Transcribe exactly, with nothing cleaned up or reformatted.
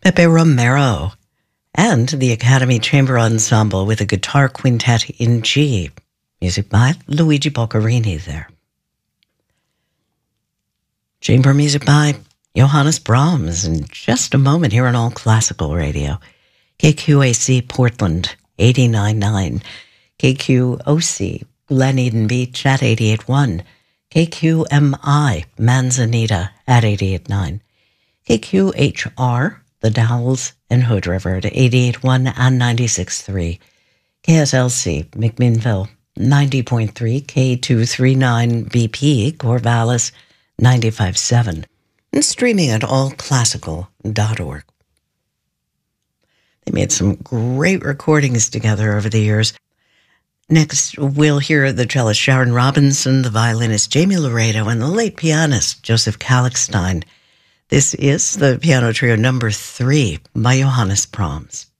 Pepe Romero, and the Academy Chamber Ensemble with a guitar quintet in G. Music by Luigi Boccherini there. Chamber music by Johannes Brahms in just a moment here on All Classical Radio. K Q A C Portland, eighty-nine point nine. K Q O C Glen Eden Beach at eighty-eight point one. K Q M I Manzanita at eighty-eight point nine. K Q H R The Dalles and Hood River at eighty-eight point one and ninety-six point three. K S L C McMinnville ninety point three. K two thirty-nine B P Corvallis ninety-five point seven. And streaming at all classical dot org. They made some great recordings together over the years. Next, we'll hear the cellist Sharon Robinson, the violinist Jamie Laredo, and the late pianist Joseph Kallichstein. This is the piano trio number three by Johannes Brahms.